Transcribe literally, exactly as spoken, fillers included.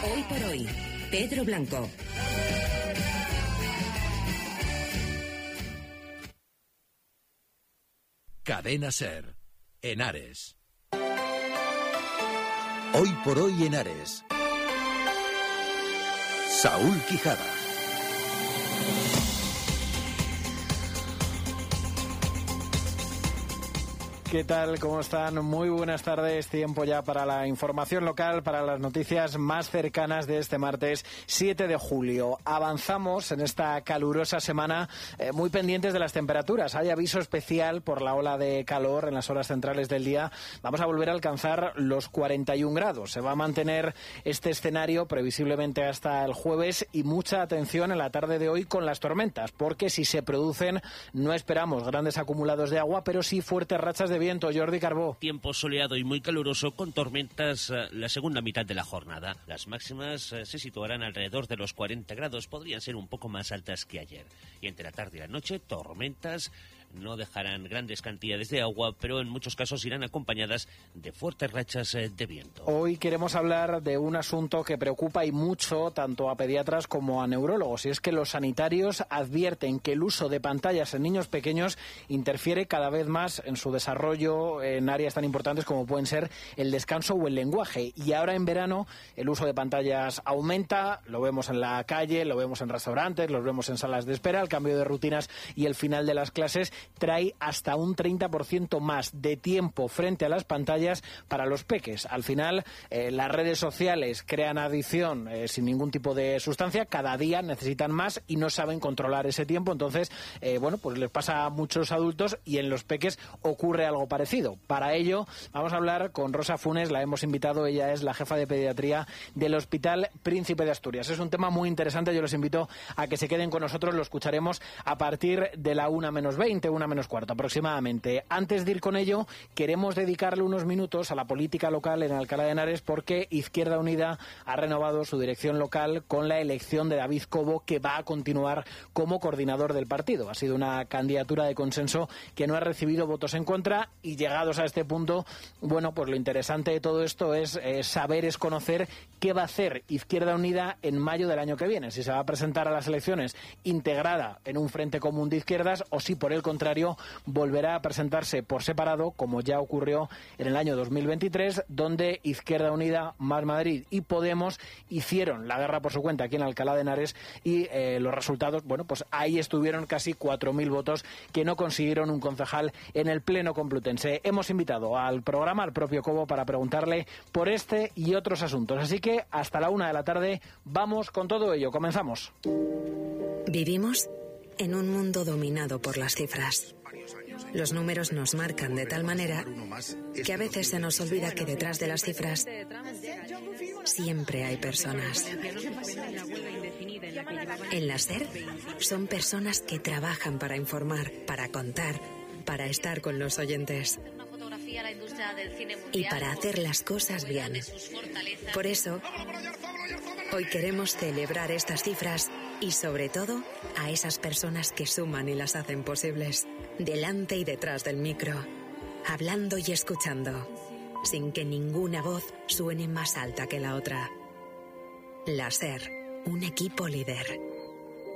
Hoy por hoy, Pedro Blanco. Cadena SER, Henares. Hoy por hoy Henares. Saúl Quijada. ¿Qué tal? ¿Cómo están? Muy buenas tardes. Tiempo ya para la información local, para las noticias más cercanas de este martes siete de julio. Avanzamos en esta calurosa semana eh, muy pendientes de las temperaturas. Hay aviso especial por la ola de calor en las horas centrales del día. Vamos a volver a alcanzar los cuarenta y un grados. Se va a mantener este escenario previsiblemente hasta el jueves y mucha atención en la tarde de hoy con las tormentas, porque si se producen no esperamos grandes acumulados de agua, pero sí fuertes rachas de viento. Jordi Carbó. Tiempo soleado y muy caluroso con tormentas eh, la segunda mitad de la jornada. Las máximas eh, se situarán alrededor de los cuarenta grados, podrían ser un poco más altas que ayer. Y entre la tarde y la noche, tormentas no dejarán grandes cantidades de agua, pero en muchos casos irán acompañadas de fuertes rachas eh, de viento. Hoy queremos hablar de un asunto que preocupa y mucho tanto a pediatras como a neurólogos, y es que los sanitarios advierten que el uso de pantallas en niños pequeños interfiere cada vez más en su desarrollo en áreas tan importantes como pueden ser el descanso o el lenguaje. Y ahora en verano el uso de pantallas aumenta, lo vemos en la calle, lo vemos en restaurantes, lo vemos en salas de espera, el cambio de rutinas y el final de las clases trae hasta un treinta por ciento más de tiempo frente a las pantallas para los peques. Al final, eh, las redes sociales crean adicción eh, sin ningún tipo de sustancia, cada día necesitan más y no saben controlar ese tiempo, entonces, eh, bueno, pues les pasa a muchos adultos y en los peques ocurre algo parecido. Para ello, vamos a hablar con Rosa Funes, la hemos invitado, ella es la jefa de pediatría del Hospital Príncipe de Asturias. Es un tema muy interesante, yo los invito a que se queden con nosotros, lo escucharemos a partir de la una menos veinte, una menos cuarto aproximadamente. Antes de ir con ello, queremos dedicarle unos minutos a la política local en Alcalá de Henares, porque Izquierda Unida ha renovado su dirección local con la elección de David Cobo, que va a continuar como coordinador del partido. Ha sido una candidatura de consenso que no ha recibido votos en contra, y llegados a este punto, bueno, pues lo interesante de todo esto es eh, saber, es conocer qué va a hacer Izquierda Unida en mayo del año que viene, si se va a presentar a las elecciones integrada en un frente común de izquierdas o si por el contrario volverá a presentarse por separado, como ya ocurrió en el año dos mil veintitrés, donde Izquierda Unida, Más Madrid y Podemos hicieron la guerra por su cuenta aquí en Alcalá de Henares, y eh, los resultados, bueno, pues ahí estuvieron casi cuatro mil votos que no consiguieron un concejal en el Pleno Complutense. Hemos invitado al programa al propio Cobo para preguntarle por este y otros asuntos, así que hasta la una de la tarde vamos con todo ello. Comenzamos. Vivimos en un mundo dominado por las cifras. Los números nos marcan de tal manera que a veces se nos olvida que detrás de las cifras siempre hay personas. En la SER son personas que trabajan para informar, para contar, para estar con los oyentes y para hacer las cosas bien. Por eso, hoy queremos celebrar estas cifras y sobre todo a esas personas que suman y las hacen posibles, delante y detrás del micro, hablando y escuchando, sin que ninguna voz suene más alta que la otra. La SER, un equipo líder.